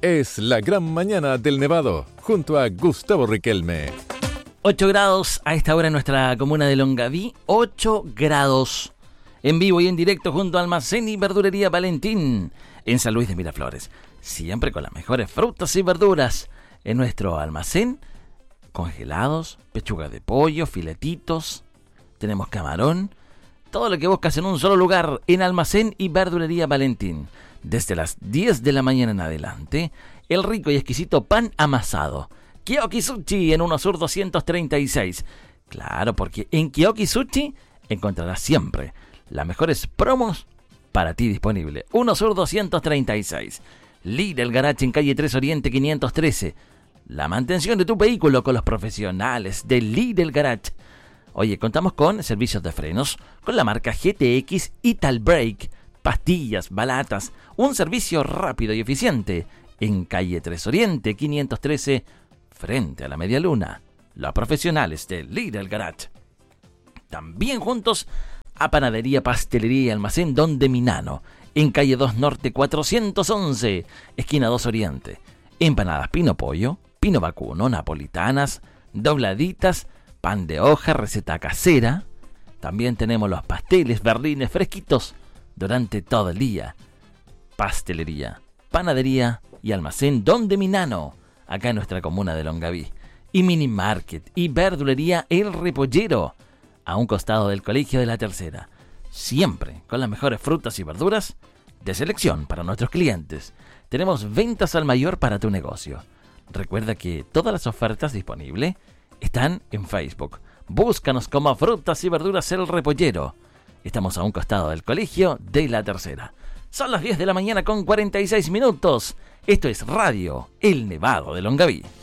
Es la gran mañana del Nevado, junto a Gustavo Riquelme. 8 grados a esta hora en nuestra comuna de Longaví. 8 grados. En vivo y en directo junto a Almacén y Verdulería Valentín, en San Luis de Miraflores. Siempre con las mejores frutas y verduras. En nuestro almacén, congelados, pechuga de pollo, filetitos. Tenemos camarón. Todo lo que buscas en un solo lugar, en Almacén y Verdulería Valentín. Desde las 10 de la mañana en adelante, el rico y exquisito pan amasado. Kiyoki Sushi en 1 Sur 236. Claro, porque en Kiyoki Sushi encontrarás siempre las mejores promos para ti disponible. 1 Sur 236. Lidl Garage en calle 3 Oriente 513. La mantención de tu vehículo con los profesionales de Lidl Garage. Oye, contamos con servicios de frenos con la marca GTX Ital Brake, pastillas, balatas, un servicio rápido y eficiente en calle 3 Oriente 513 frente a la Media Luna. Los profesionales de Lidl Garage. También juntos a Panadería, Pastelería y Almacén Don de Minano en calle 2 Norte 411, esquina 2 Oriente. Empanadas pino pollo, pino vacuno, napolitanas, dobladitas, pan de hoja, receta casera. También tenemos los pasteles berlines fresquitos durante todo el día. Pastelería, panadería y almacén Don de Minano, acá en nuestra comuna de Longaví. Y mini market y verdulería El Repollero, a un costado del Colegio de la Tercera. Siempre con las mejores frutas y verduras de selección para nuestros clientes. Tenemos ventas al mayor para tu negocio. Recuerda que todas las ofertas disponibles están en Facebook. Búscanos como Frutas y Verduras El Repollero. Estamos a un costado del Colegio de la Tercera. Son las 10 de la mañana con 46 minutos. Esto es Radio El Nevado de Longaví.